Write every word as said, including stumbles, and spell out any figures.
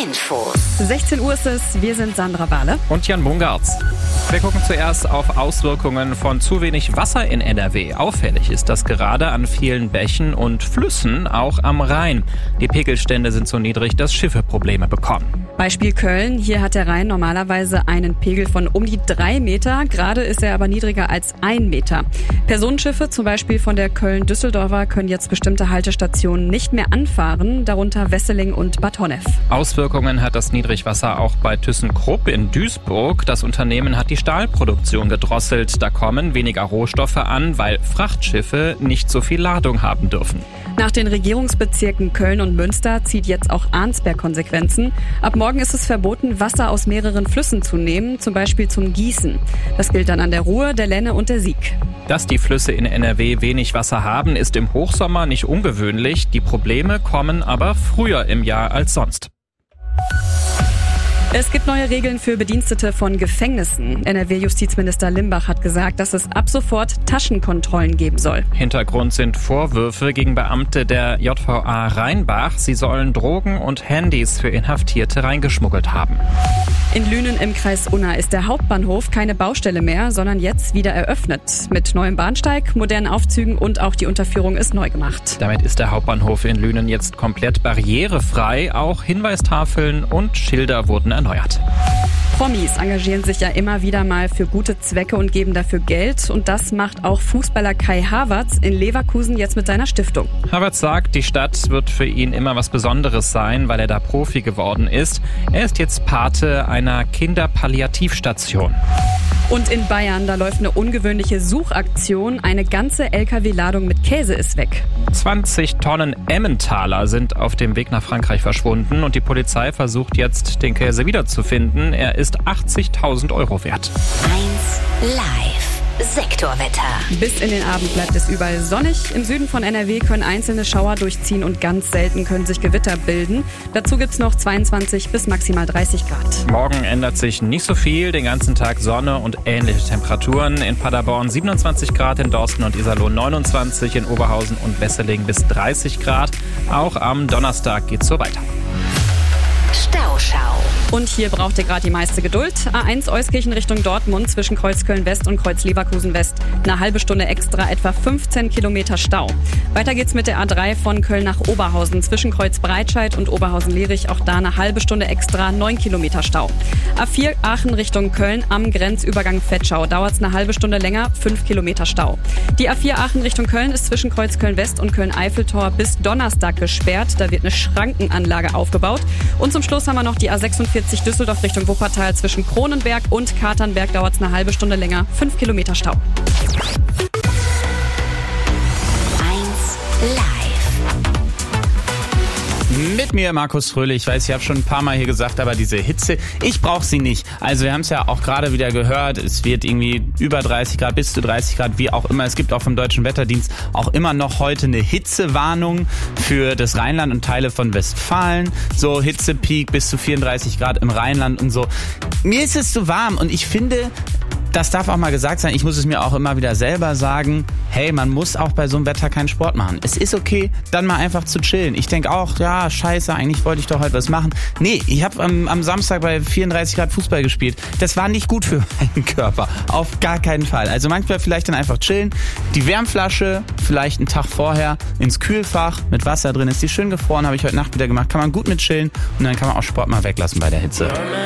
Infos. sechzehn Uhr ist es, wir sind Sandra Bahle und Jan Bungartz. Wir gucken zuerst auf Auswirkungen von zu wenig Wasser in N R W. Auffällig ist das gerade an vielen Bächen und Flüssen, auch am Rhein. Die Pegelstände sind so niedrig, dass Schiffe Probleme bekommen. Beispiel Köln. Hier hat der Rhein normalerweise einen Pegel von um die drei Meter. Gerade ist er aber niedriger als ein Meter. Personenschiffe, zum Beispiel von der Köln-Düsseldorfer, können jetzt bestimmte Haltestationen nicht mehr anfahren, darunter Wesseling und Bad Honnef. Auswirkungen hat das Niedrigwasser auch bei ThyssenKrupp in Duisburg. Das Unternehmen hat die Stahlproduktion gedrosselt. Da kommen weniger Rohstoffe an, weil Frachtschiffe nicht so viel Ladung haben dürfen. Nach den Regierungsbezirken Köln und Münster zieht jetzt auch Arnsberg Konsequenzen. Ab morgen ist es verboten, Wasser aus mehreren Flüssen zu nehmen, zum Beispiel zum Gießen. Das gilt dann an der Ruhr, der Lenne und der Sieg. Dass die Flüsse in N R W wenig Wasser haben, ist im Hochsommer nicht ungewöhnlich. Die Probleme kommen aber früher im Jahr als sonst. Es gibt neue Regeln für Bedienstete von Gefängnissen. N R W-Justizminister Limbach hat gesagt, dass es ab sofort Taschenkontrollen geben soll. Hintergrund sind Vorwürfe gegen Beamte der J V A Rheinbach. Sie sollen Drogen und Handys für Inhaftierte reingeschmuggelt haben. In Lünen im Kreis Unna ist der Hauptbahnhof keine Baustelle mehr, sondern jetzt wieder eröffnet. Mit neuem Bahnsteig, modernen Aufzügen und auch die Unterführung ist neu gemacht. Damit ist der Hauptbahnhof in Lünen jetzt komplett barrierefrei. Auch Hinweistafeln und Schilder wurden erneuert. Promis engagieren sich ja immer wieder mal für gute Zwecke und geben dafür Geld. Und das macht auch Fußballer Kai Havertz in Leverkusen jetzt mit seiner Stiftung. Havertz sagt, die Stadt wird für ihn immer was Besonderes sein, weil er da Profi geworden ist. Er ist jetzt Pate einer Kinderpalliativstation. Und in Bayern, da läuft eine ungewöhnliche Suchaktion. Eine ganze L K W-Ladung mit Käse ist weg. zwanzig Tonnen Emmentaler sind auf dem Weg nach Frankreich verschwunden und die Polizei versucht jetzt, den Käse wiederzufinden. Er ist achtzigtausend Euro wert. eins Live. Sektorwetter. Bis in den Abend bleibt es überall sonnig. Im Süden von N R W können einzelne Schauer durchziehen und ganz selten können sich Gewitter bilden. Dazu gibt's noch zweiundzwanzig bis maximal dreißig Grad. Morgen ändert sich nicht so viel. Den ganzen Tag Sonne und ähnliche Temperaturen. In Paderborn siebenundzwanzig Grad, in Dorsten und Iserlohn neunundzwanzig, in Oberhausen und Wesseling bis dreißig Grad. Auch am Donnerstag geht's so weiter. Stauschau. Und hier braucht ihr gerade die meiste Geduld. A eins Euskirchen Richtung Dortmund zwischen Kreuz Köln-West und Kreuz Leverkusen-West. Eine halbe Stunde extra, etwa fünfzehn Kilometer Stau. Weiter geht's mit der A drei von Köln nach Oberhausen zwischen Kreuz Breitscheid und Oberhausen-Lierich. Auch da eine halbe Stunde extra, neun Kilometer Stau. A vier Aachen Richtung Köln am Grenzübergang Vetschau. Dauert's eine halbe Stunde länger, fünf Kilometer Stau. Die A vier Aachen Richtung Köln ist zwischen Kreuz Köln-West und Köln-Eiffeltor bis Donnerstag gesperrt. Da wird eine Schrankenanlage aufgebaut. Und zum Schluss haben wir noch die A sechsundvierzig Düsseldorf Richtung Wuppertal zwischen Kronenberg und Katernberg. Dauert es eine halbe Stunde länger, fünf Kilometer Stau. eins Live. Mit mir Markus Fröhlich. Ich weiß, ich habe schon ein paar Mal hier gesagt, aber diese Hitze, ich brauche sie nicht. Also wir haben es ja auch gerade wieder gehört, es wird irgendwie über dreißig Grad, bis zu dreißig Grad, wie auch immer. Es gibt auch vom Deutschen Wetterdienst auch immer noch heute eine Hitzewarnung für das Rheinland und Teile von Westfalen. So Hitzepeak bis zu vierunddreißig Grad im Rheinland und so. Mir ist es zu warm und ich finde, das darf auch mal gesagt sein, ich muss es mir auch immer wieder selber sagen, hey, man muss auch bei so einem Wetter keinen Sport machen. Es ist okay, dann mal einfach zu chillen. Ich denke auch, ja, scheiße, eigentlich wollte ich doch heute was machen. Nee, ich habe am, am Samstag bei vierunddreißig Grad Fußball gespielt. Das war nicht gut für meinen Körper. Auf gar keinen Fall. Also manchmal vielleicht dann einfach chillen. Die Wärmflasche vielleicht einen Tag vorher ins Kühlfach mit Wasser drin. Ist die schön gefroren, habe ich heute Nacht wieder gemacht. Kann man gut mit chillen und dann kann man auch Sport mal weglassen bei der Hitze.